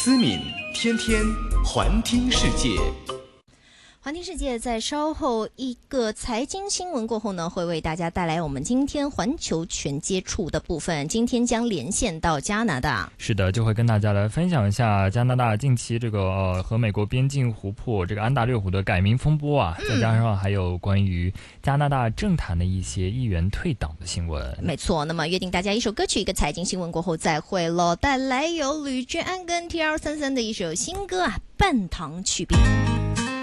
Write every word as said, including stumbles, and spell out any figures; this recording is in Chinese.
思敏，天天环听世界。 环听世界在稍后一个财经新闻过后呢，会为大家带来我们今天环球全接触的部分。今天将连线到加拿大， 是的，就会跟大家来分享一下加拿大近期这个呃和美国边境湖泊这个安大略湖的改名风波啊，再加上还有关于加拿大政坛的一些议员退党的新闻。 没错，那么约定大家一首歌曲，一个财经新闻过后再会咯。带来由吕俊安跟 T R 三三的一首新歌啊，《半糖去冰》。